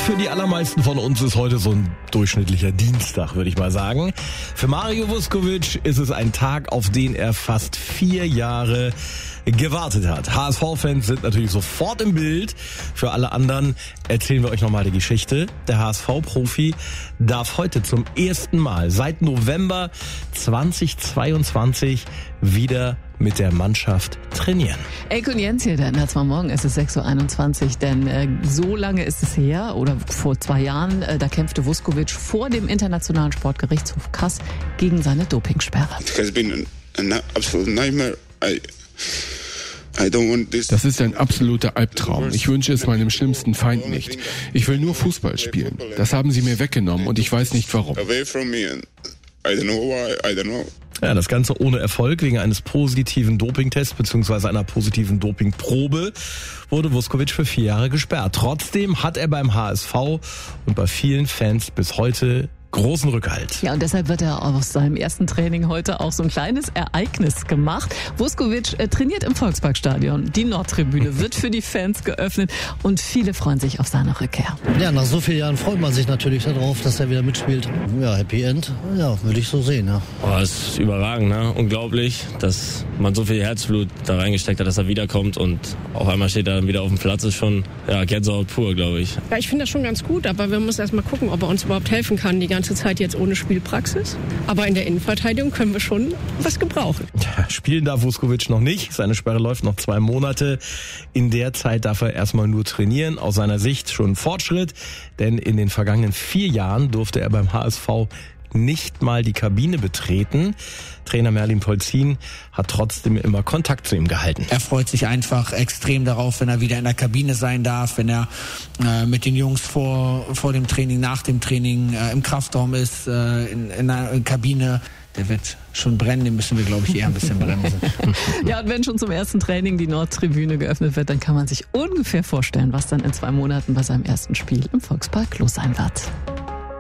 für die allermeisten von uns ist heute so ein durchschnittlicher Dienstag, würde ich mal sagen. Für Mario Vuskovic ist es ein Tag, auf den er fast 4 Jahre gewartet hat. HSV-Fans sind natürlich sofort im Bild. Für alle anderen erzählen wir euch nochmal die Geschichte. Der HSV-Profi darf heute zum ersten Mal seit November 2022 wieder mit der Mannschaft trainieren. Elke und Jens hier, der Morgen, es ist 6.21 Uhr, denn so lange ist es her, oder vor 2 Jahren, da kämpfte Vuskovic vor dem Internationalen Sportgerichtshof Kass gegen seine Dopingsperre. Das ist ein absoluter Albtraum. Ich wünsche es meinem schlimmsten Feind nicht. Ich will nur Fußball spielen. Das haben sie mir weggenommen und ich weiß nicht warum. Ja, das Ganze ohne Erfolg. Wegen eines positiven Dopingtests bzw. einer positiven Dopingprobe wurde Vuskovic für 4 Jahre gesperrt. Trotzdem hat er beim HSV und bei vielen Fans bis heute großen Rückhalt. Ja, und deshalb wird er aus seinem ersten Training heute auch so ein kleines Ereignis gemacht. Vuskovic trainiert im Volksparkstadion. Die Nordtribüne wird für die Fans geöffnet und viele freuen sich auf seine Rückkehr. Ja, nach so vielen Jahren freut man sich natürlich darauf, dass er wieder mitspielt. Ja, Happy End, ja, würde ich so sehen, ja. Oh, das ist überragend, ne? Unglaublich, dass man so viel Herzblut da reingesteckt hat, dass er wiederkommt und auf einmal steht er dann wieder auf dem Platz. Ist schon, ja, Gänsehaut pur, glaube ich. Ja, ich finde das schon ganz gut, aber wir müssen erst mal gucken, ob er uns überhaupt helfen kann, die ganze Zeit jetzt ohne Spielpraxis. Aber in der Innenverteidigung können wir schon was gebrauchen. Ja, spielen darf Vuskovic noch nicht. Seine Sperre läuft noch 2 Monate. In der Zeit darf er erstmal nur trainieren. Aus seiner Sicht schon ein Fortschritt, denn in den vergangenen 4 Jahren durfte er beim HSV nicht mal die Kabine betreten. Trainer Merlin Polzin hat trotzdem immer Kontakt zu ihm gehalten. Er freut sich einfach extrem darauf, wenn er wieder in der Kabine sein darf, wenn er mit den Jungs vor dem Training, nach dem Training im Kraftraum ist, in der Kabine. Der wird schon brennen, den müssen wir, glaube ich, eher ein bisschen bremsen. Ja, und wenn schon zum ersten Training die Nordtribüne geöffnet wird, dann kann man sich ungefähr vorstellen, was dann in 2 Monaten bei seinem ersten Spiel im Volkspark los sein wird.